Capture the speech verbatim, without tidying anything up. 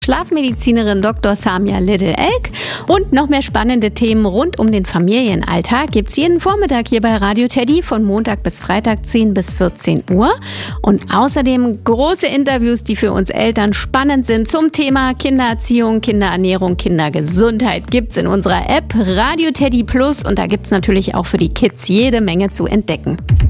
Schlafmedizinerin Doktor Samia Lidl-Elk und noch mehr spannende Themen rund um den Familienalltag gibt's jeden Vormittag hier bei Radio Teddy von Montag bis Freitag zehn bis vierzehn Uhr und außerdem große Interviews, die für uns Eltern spannend sind zum Thema Kindererziehung, Kinderernährung, Kindergesundheit gibt's in unserer App Radio Teddy Plus und da gibt's natürlich auch für die Kids jede Menge zu entdecken.